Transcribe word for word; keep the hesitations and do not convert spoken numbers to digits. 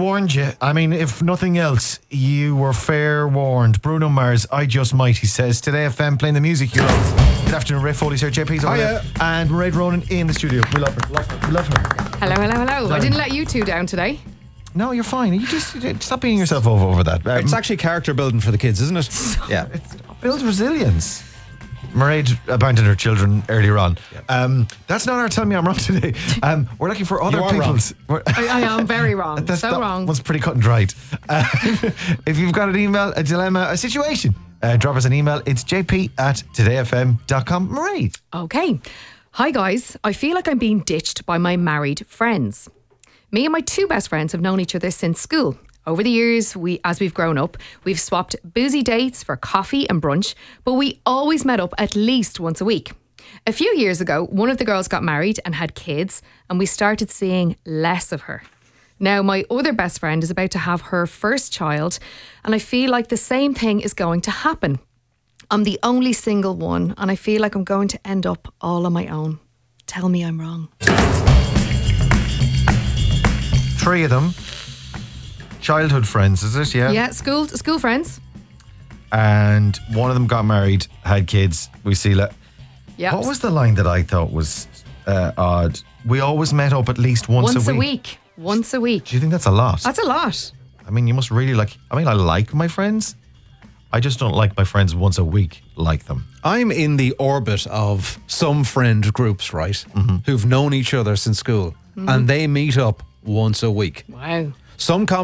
warned you. I mean, if nothing else, you were fair warned. Bruno Mars, I Just Might, he says. Today F M playing the music you love. Good afternoon, Ray Foley's here, J P's over there. And Mairead Ronan in the studio. We love her. Love her. We love her. Hello, hello, hello. I didn't let you two down today. No, you're fine. You just you stop beating yourself over, over that. Um, It's actually character building for the kids, isn't it? Yeah. It builds resilience. Mairead abandoned her children earlier on. Yep. Um, that's not our Tell Me I'm Wrong today. Um, we're looking for other You are people's. I, I am very wrong. That's so that wrong. One's pretty cut and dried. Uh, if you've got an email, a dilemma, a situation, uh, drop us an email. It's jp at todayfm dot com. Mairead. Okay. Hi, guys. I feel like I'm being ditched by my married friends. Me and my two best friends have known each other since school. Over the years, we, as we've grown up, we've swapped boozy dates for coffee and brunch, but we always met up at least once a week. A few years ago, one of the girls got married and had kids, and we started seeing less of her. Now, my other best friend is about to have her first child, and I feel like the same thing is going to happen. I'm the only single one, and I feel like I'm going to end up all on my own. Tell me I'm wrong. Three of them. Childhood friends, is it? Yeah. Yeah, school school friends. And one of them got married, had kids. We see that. Yeah. What was the line that I thought was uh, odd? We always met up at least once, Once a a week. week. Once a week. Do you think that's a lot? That's a lot. I mean, you must really like. I mean, I like my friends. I just don't like my friends once a week like them. I'm in the orbit of some friend groups, right, mm-hmm. who've known each other since school, mm-hmm. and they meet up once a week. Wow. Some com-